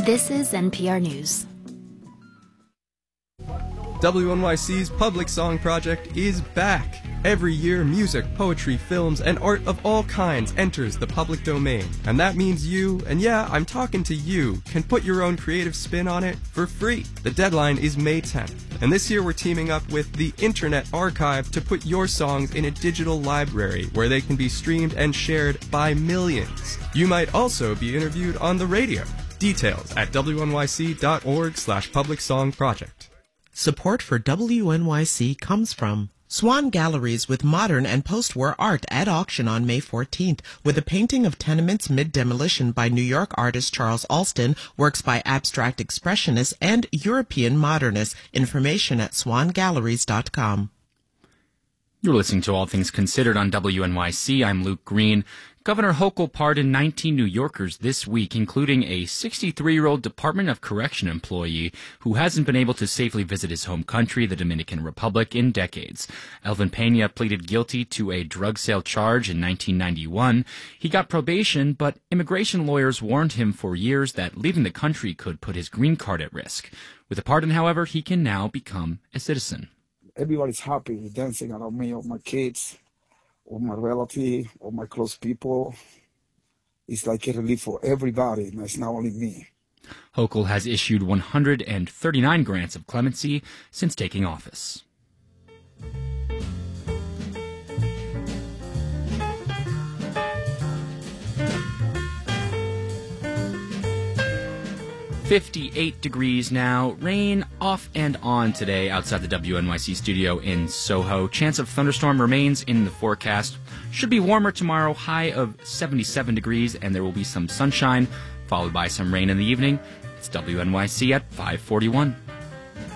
This is NPR News. WNYC's Public Song Project is back. Every year, music, poetry, films, and art of all kinds enters the public domain. And that means you, and yeah, I'm talking to you, can put your own creative spin on it for free. The deadline is May 10th. And this year we're teaming up with the Internet Archive to put your songs in a digital library where they can be streamed and shared by millions. You might also be interviewed on the radio. Details at wnyc.org/publicsongproject. Support for WNYC comes from Swan Galleries with modern and post-war art at auction on May 14th with a painting of tenements mid-demolition by New York artist Charles Alston, works by abstract expressionists and European modernists. Information at swangalleries.com. You're listening to All Things Considered on WNYC. I'm Luke Green. Governor Hochul pardoned 19 New Yorkers this week, including a 63-year-old Department of Correction employee who hasn't been able to safely visit his home country, the Dominican Republic, in decades. Elvin Pena pleaded guilty to a drug sale charge in 1991. He got probation, but immigration lawyers warned him for years that leaving the country could put his green card at risk. With a pardon, however, he can now become a citizen. Everybody's happy, dancing around me, all my kids, all my relatives, all my close people. It's like a relief for everybody, and it's not only me. Hochul has issued 139 grants of clemency since taking office. 58 degrees now. Rain off and on today outside the WNYC studio in Soho. Chance of thunderstorm remains in the forecast. Should be warmer tomorrow, high of 77 degrees, and there will be some sunshine, followed by some rain in the evening. It's WNYC at 5:41.